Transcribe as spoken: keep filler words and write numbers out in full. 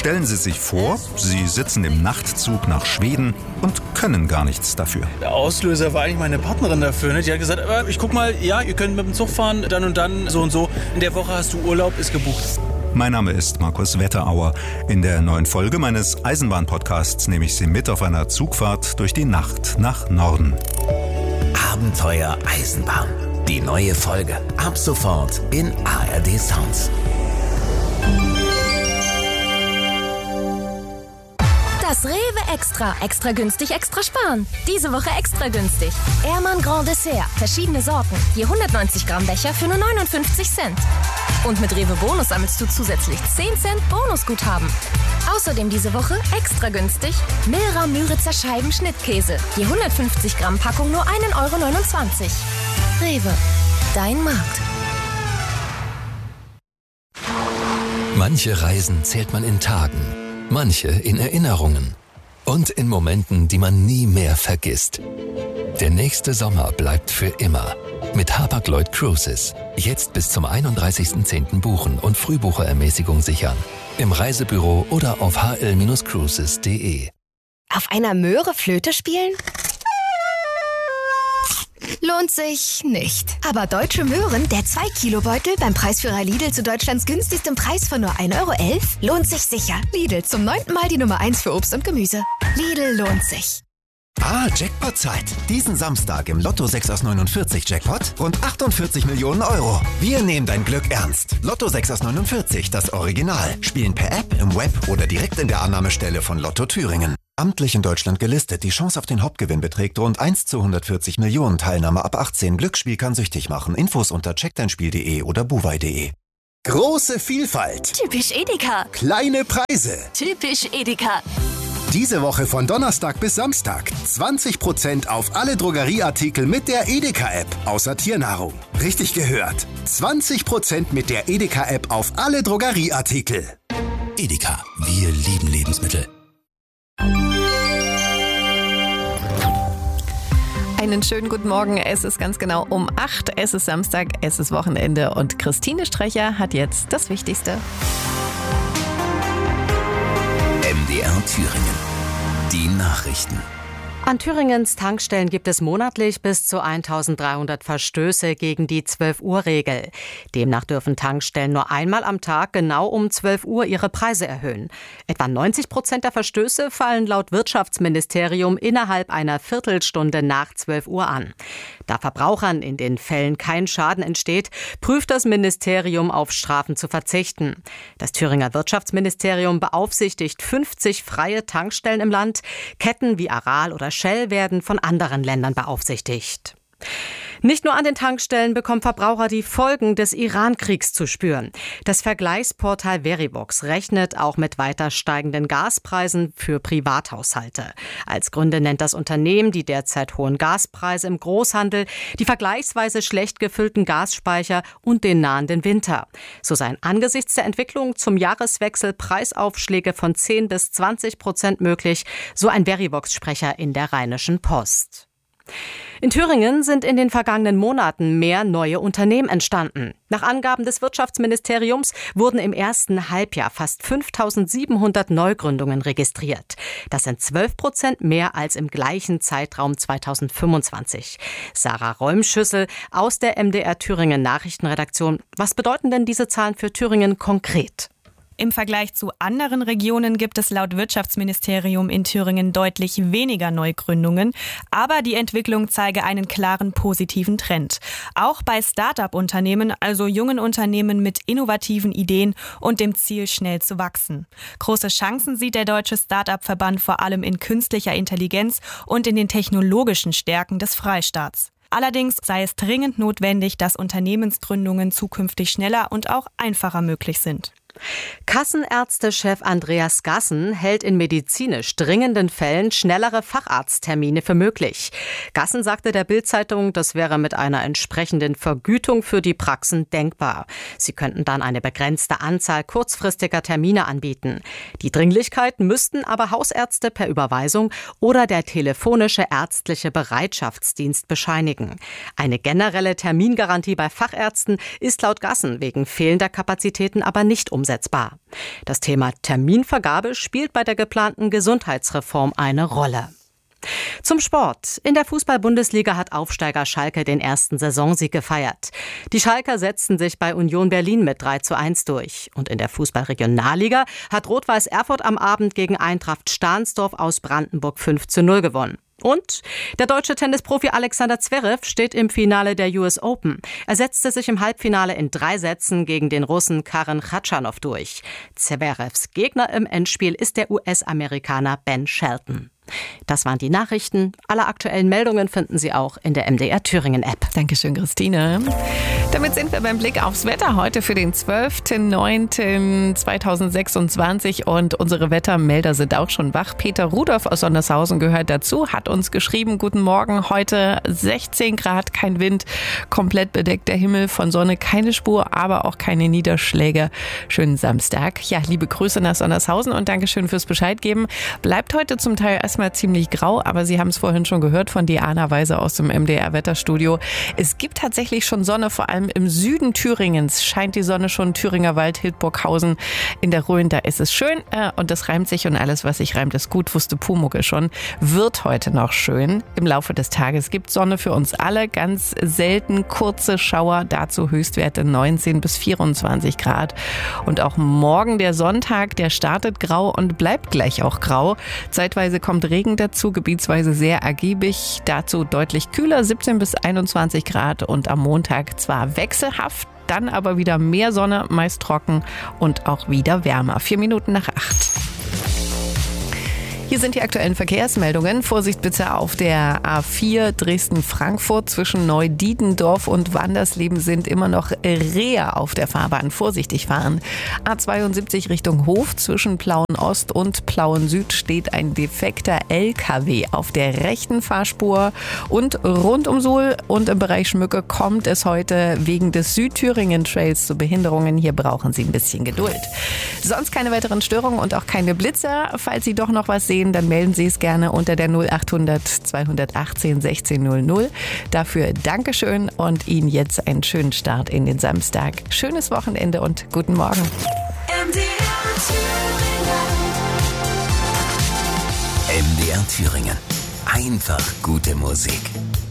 Stellen Sie sich vor, Sie sitzen im Nachtzug nach Schweden und können gar nichts dafür. Der Auslöser war eigentlich meine Partnerin dafür. Ne? Die hat gesagt, aber ich guck mal, ja, ihr könnt mit dem Zug fahren, dann und dann, so und so. In der Woche hast du Urlaub, ist gebucht. Mein Name ist Markus Wetterauer. In der neuen Folge meines Eisenbahn-Podcasts nehme ich Sie mit auf einer Zugfahrt durch die Nacht nach Norden. Abenteuer Eisenbahn. Die neue Folge. Ab sofort in A R D Sounds. Das Rewe Extra. Extra günstig, extra sparen. Diese Woche extra günstig. Ehrmann Grand Dessert. Verschiedene Sorten. Je hundertneunzig Gramm Becher für nur neunundfünfzig Cent. Und mit Rewe Bonus sammelst du zusätzlich zehn Cent Bonusguthaben. Außerdem diese Woche extra günstig Milra Müritzer Scheiben Schnittkäse. Je hundertfünfzig Gramm Packung nur ein Euro neunundzwanzig. Rewe. Dein Markt. Manche Reisen zählt man in Tagen. Manche in Erinnerungen und in Momenten, die man nie mehr vergisst. Der nächste Sommer bleibt für immer. Mit Hapag-Lloyd Cruises. Jetzt bis zum einunddreißigsten zehnten buchen und Frühbucherermäßigung sichern. Im Reisebüro oder auf h l Bindestrich cruises punkt d e. Auf einer Möhre Flöte spielen? Lohnt sich nicht. Aber Deutsche Möhren, der zwei Kilo Beutel beim Preisführer Lidl zu Deutschlands günstigstem Preis von nur ein Euro elf, lohnt sich sicher. Lidl, zum neunten Mal die Nummer eins für Obst und Gemüse. Lidl lohnt sich. Ah, Jackpot-Zeit. Diesen Samstag im Lotto sechs aus neunundvierzig Jackpot rund achtundvierzig Millionen Euro. Wir nehmen dein Glück ernst. Lotto sechs aus neunundvierzig, das Original. Spielen per App, im Web oder direkt in der Annahmestelle von Lotto Thüringen. Amtlich in Deutschland gelistet. Die Chance auf den Hauptgewinn beträgt rund eins zu hundertvierzig Millionen. Teilnahme ab achtzehn. Glücksspiel kann süchtig machen. Infos unter check dein spiel punkt d e oder buwei punkt d e. Große Vielfalt. Typisch Edeka. Kleine Preise. Typisch Edeka. Diese Woche von Donnerstag bis Samstag zwanzig Prozent auf alle Drogerieartikel mit der Edeka-App, außer Tiernahrung. Richtig gehört. zwanzig Prozent mit der Edeka-App auf alle Drogerieartikel. Edeka, wir lieben Lebensmittel. Einen schönen guten Morgen. Es ist ganz genau um acht. Es ist Samstag, es ist Wochenende und Christine Strecher hat jetzt das Wichtigste. M D R Thüringen. Die Nachrichten. An Thüringens Tankstellen gibt es monatlich bis zu eintausenddreihundert Verstöße gegen die zwölf-Uhr-Regel. Demnach dürfen Tankstellen nur einmal am Tag genau um zwölf Uhr ihre Preise erhöhen. Etwa neunzig Prozent der Verstöße fallen laut Wirtschaftsministerium innerhalb einer Viertelstunde nach zwölf Uhr an. Da Verbrauchern in den Fällen kein Schaden entsteht, prüft das Ministerium, auf Strafen zu verzichten. Das Thüringer Wirtschaftsministerium beaufsichtigt fünfzig freie Tankstellen im Land. Ketten wie Aral oder Shell werden von anderen Ländern beaufsichtigt. Nicht nur an den Tankstellen bekommen Verbraucher die Folgen des Iran-Kriegs zu spüren. Das Vergleichsportal Verivox rechnet auch mit weiter steigenden Gaspreisen für Privathaushalte. Als Gründe nennt das Unternehmen die derzeit hohen Gaspreise im Großhandel, die vergleichsweise schlecht gefüllten Gasspeicher und den nahenden Winter. So seien angesichts der Entwicklung zum Jahreswechsel Preisaufschläge von zehn bis zwanzig Prozent möglich, so ein Verivox-Sprecher in der Rheinischen Post. In Thüringen sind in den vergangenen Monaten mehr neue Unternehmen entstanden. Nach Angaben des Wirtschaftsministeriums wurden im ersten Halbjahr fast fünftausendsiebenhundert Neugründungen registriert. Das sind zwölf Prozent mehr als im gleichen Zeitraum zweitausendfünfundzwanzig. Sarah Räumschüssel aus der M D R Thüringen Nachrichtenredaktion. Was bedeuten denn diese Zahlen für Thüringen konkret? Im Vergleich zu anderen Regionen gibt es laut Wirtschaftsministerium in Thüringen deutlich weniger Neugründungen, aber die Entwicklung zeige einen klaren positiven Trend. Auch bei Start-up-Unternehmen, also jungen Unternehmen mit innovativen Ideen und dem Ziel, schnell zu wachsen. Große Chancen sieht der Deutsche Start-up-Verband vor allem in künstlicher Intelligenz und in den technologischen Stärken des Freistaats. Allerdings sei es dringend notwendig, dass Unternehmensgründungen zukünftig schneller und auch einfacher möglich sind. Kassenärztechef Andreas Gassen hält in medizinisch dringenden Fällen schnellere Facharzttermine für möglich. Gassen sagte der Bild-Zeitung, das wäre mit einer entsprechenden Vergütung für die Praxen denkbar. Sie könnten dann eine begrenzte Anzahl kurzfristiger Termine anbieten. Die Dringlichkeit müssten aber Hausärzte per Überweisung oder der telefonische ärztliche Bereitschaftsdienst bescheinigen. Eine generelle Termingarantie bei Fachärzten ist laut Gassen wegen fehlender Kapazitäten aber nicht umsetzbar. umsetzbar. Das Thema Terminvergabe spielt bei der geplanten Gesundheitsreform eine Rolle. Zum Sport. In der Fußball-Bundesliga hat Aufsteiger Schalke den ersten Saisonsieg gefeiert. Die Schalker setzten sich bei Union Berlin mit drei zu eins durch. Und in der Fußball-Regionalliga hat Rot-Weiß Erfurt am Abend gegen Eintracht Stahnsdorf aus Brandenburg fünf zu null gewonnen. Und der deutsche Tennisprofi Alexander Zverev steht im Finale der U S Open. Er setzte sich im Halbfinale in drei Sätzen gegen den Russen Karen Khachanov durch. Zverevs Gegner im Endspiel ist der U S-Amerikaner Ben Shelton. Das waren die Nachrichten. Alle aktuellen Meldungen finden Sie auch in der M D R Thüringen App. Dankeschön, Christine. Damit sind wir beim Blick aufs Wetter heute für den zwölften neunten zweitausendsechsundzwanzig und unsere Wettermelder sind auch schon wach. Peter Rudolph aus Sondershausen gehört dazu, hat uns geschrieben, guten Morgen, heute sechzehn Grad, kein Wind, komplett bedeckt der Himmel, von Sonne keine Spur, aber auch keine Niederschläge. Schönen Samstag. Ja, liebe Grüße nach Sondershausen und Dankeschön fürs Bescheid geben. Bleibt heute zum Teil erstmal ziemlich grau, aber Sie haben es vorhin schon gehört von Diana Weise aus dem M D R Wetterstudio. Es gibt tatsächlich schon Sonne, vor allem im Süden Thüringens scheint die Sonne schon, Thüringer Wald, Hildburghausen, in der Rhön, da ist es schön äh, und das reimt sich und alles, was sich reimt, ist gut, wusste Pumuckl schon, wird heute noch schön. Im Laufe des Tages gibt Sonne für uns alle, ganz selten kurze Schauer, dazu Höchstwerte neunzehn bis vierundzwanzig Grad. Und auch morgen der Sonntag, der startet grau und bleibt gleich auch grau. Zeitweise kommt Regen dazu, gebietsweise sehr ergiebig, dazu deutlich kühler, siebzehn bis einundzwanzig Grad und am Montag zwar wechselhaft, dann aber wieder mehr Sonne, meist trocken und auch wieder wärmer. Vier Minuten nach acht. Hier sind die aktuellen Verkehrsmeldungen. Vorsicht bitte auf der A vier Dresden-Frankfurt zwischen Neudietendorf und Wandersleben sind immer noch Rehe auf der Fahrbahn. Vorsichtig fahren. A zweiundsiebzig Richtung Hof zwischen Plauen-Ost und Plauen-Süd steht ein defekter L K W auf der rechten Fahrspur. Und rund um Suhl und im Bereich Schmücke kommt es heute wegen des Südthüringen-Trails zu Behinderungen. Hier brauchen Sie ein bisschen Geduld. Sonst keine weiteren Störungen und auch keine Blitzer. Falls Sie doch noch was sehen, dann melden Sie es gerne unter der null achthundert zweihundertachtzehn sechzehn null null. Dafür Dankeschön und Ihnen jetzt einen schönen Start in den Samstag. Schönes Wochenende und guten Morgen. M D R Thüringen. M D R Thüringen. Einfach gute Musik.